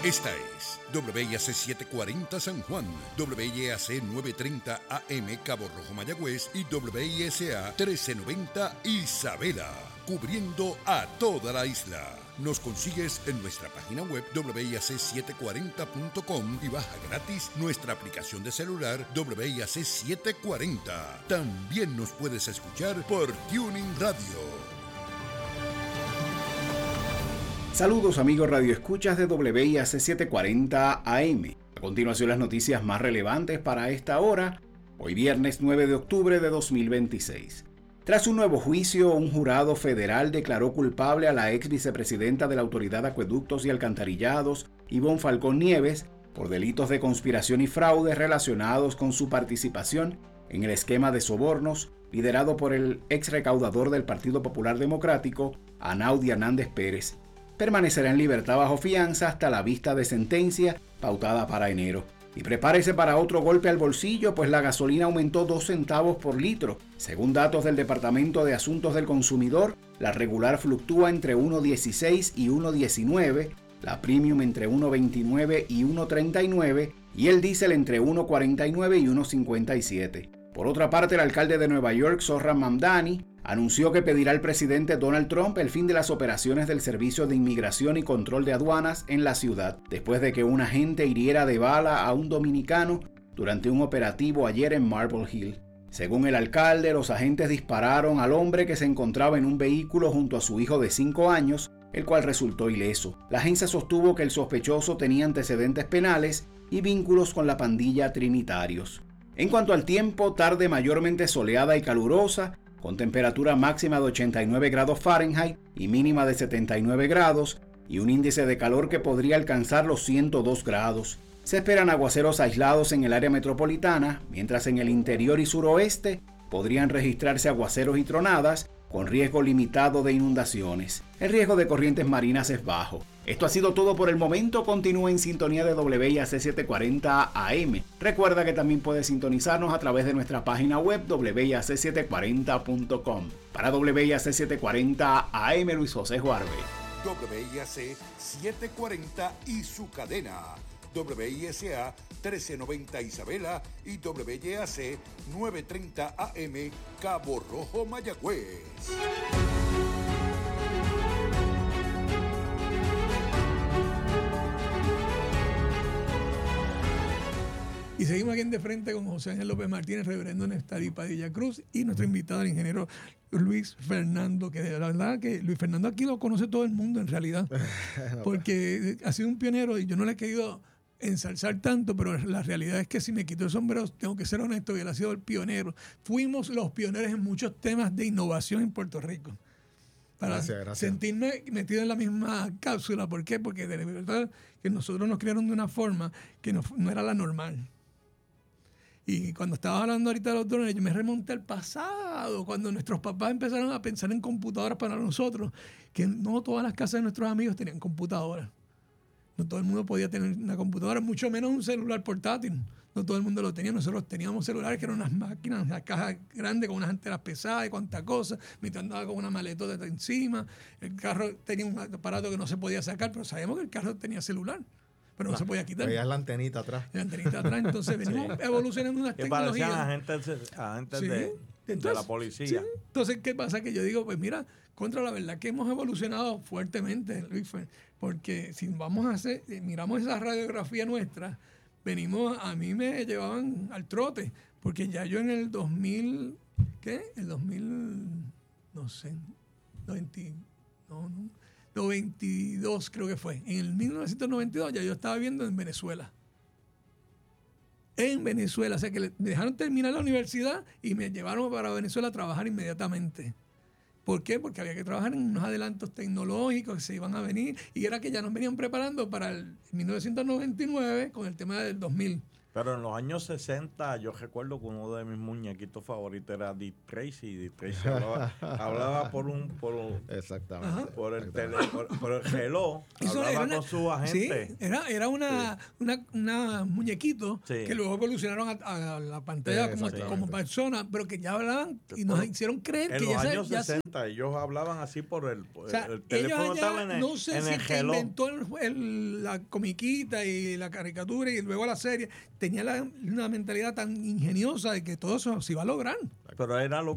Esta es WIAC 740 San Juan, WIAC 930 AM Cabo Rojo Mayagüez y WISA 1390 Isabela, cubriendo a toda la isla. Nos consigues en nuestra página web WIAC740.com y baja gratis nuestra aplicación de celular WIAC 740. También nos puedes escuchar por Tuning Radio. Saludos amigos radioescuchas de WIAC 740 AM. A continuación las noticias más relevantes para esta hora, hoy viernes 9 de octubre de 2026. Tras un nuevo juicio, un jurado federal declaró culpable a la ex vicepresidenta de la Autoridad de Acueductos y Alcantarillados, Ivonne Falcón Nieves, por delitos de conspiración y fraude relacionados con su participación en el esquema de sobornos liderado por el ex recaudador del Partido Popular Democrático, Anaudi Hernández Pérez. Permanecerá en libertad bajo fianza hasta la vista de sentencia pautada para enero. Y prepárese para otro golpe al bolsillo, pues la gasolina aumentó 2 centavos por litro. Según datos del Departamento de Asuntos del Consumidor, la regular fluctúa entre 1.16 y 1.19, la premium entre 1.29 y 1.39 y el diésel entre 1.49 y 1.57. Por otra parte, el alcalde de Nueva York, Zohran Mamdani, anunció que pedirá al presidente Donald Trump el fin de las operaciones del Servicio de Inmigración y Control de Aduanas en la ciudad, después de que un agente hiriera de bala a un dominicano durante un operativo ayer en Marble Hill. Según el alcalde, los agentes dispararon al hombre que se encontraba en un vehículo junto a su hijo de 5 años, el cual resultó ileso. La agencia sostuvo que el sospechoso tenía antecedentes penales y vínculos con la pandilla Trinitarios. En cuanto al tiempo, tarde mayormente soleada y calurosa, con temperatura máxima de 89 grados Fahrenheit y mínima de 79 grados, y un índice de calor que podría alcanzar los 102 grados. Se esperan aguaceros aislados en el área metropolitana, mientras en el interior y suroeste podrían registrarse aguaceros y tronadas, con riesgo limitado de inundaciones. El riesgo de corrientes marinas es bajo. Esto ha sido todo por el momento. Continúa en sintonía de WIAC 740 AM. Recuerda que también puedes sintonizarnos a través de nuestra página web WIAC740.com. Para WIAC 740 AM, Luis José Juarbe. WIAC 740 y su cadena. WISA 1390 Isabela y WIAC 930 AM Cabo Rojo Mayagüez. Y seguimos aquí en De Frente con José Ángel López Martínez, reverendo Nestarí Padilla Cruz y nuestro invitado, el ingeniero Luis Fernando, que la verdad que Luis Fernando aquí lo conoce todo el mundo en realidad, porque ha sido un pionero y yo no le he querido ensalzar tanto, pero la realidad es que si me quito el sombrero, tengo que ser honesto, y él ha sido el pionero. Fuimos los pioneros en muchos temas de innovación en Puerto Rico. Para gracias. Sentirme metido en la misma cápsula. ¿Por qué? Porque de verdad que nosotros nos criaron de una forma que no era la normal. Y cuando estaba hablando ahorita de los drones, yo me remonté al pasado, cuando nuestros papás empezaron a pensar en computadoras para nosotros, que no todas las casas de nuestros amigos tenían computadoras. No todo el mundo podía tener una computadora, mucho menos un celular portátil. No todo el mundo lo tenía. Nosotros teníamos celulares que eran unas máquinas, unas cajas grandes con unas antenas pesadas y cuánta cosa. Mientras andaba con una maletota encima. El carro tenía un aparato que no se podía sacar, pero sabemos que el carro tenía celular. Pero no se podía quitar. Veías la antenita atrás. La antenita atrás. Entonces venimos evolucionando unas tecnologías. Parecían agentes de la policía. Sí. Entonces, ¿qué pasa? Que yo digo, pues mira, contra la verdad que hemos evolucionado fuertemente, Luis, porque si vamos a hacer, miramos esa radiografía nuestra, a mí me llevaban al trote, porque ya yo en el 2000, ¿qué? El 2000, no sé, 92 creo que fue. En el 1992 ya yo estaba viviendo en Venezuela. O sea que me dejaron terminar la universidad y me llevaron para Venezuela a trabajar inmediatamente. ¿Por qué? Porque había que trabajar en unos adelantos tecnológicos que se iban a venir y era que ya nos venían preparando para el 1999 con el tema del 2000. Pero en los años 60 yo recuerdo que uno de mis muñequitos favoritos era Dick Tracy. Dick Tracy hablaba por Exactamente. por el reloj, hablaba con su agente. Sí, era una muñequito que luego evolucionaron a la pantalla como personas, pero que ya hablaban y nos hicieron creer en que los años 60 ellos hablaban así por el teléfono, estaba en el no sé si reloj. inventó la comiquita y la caricatura y luego la serie, tenía una mentalidad tan ingeniosa de que todo eso se iba a lograr. Pero era lo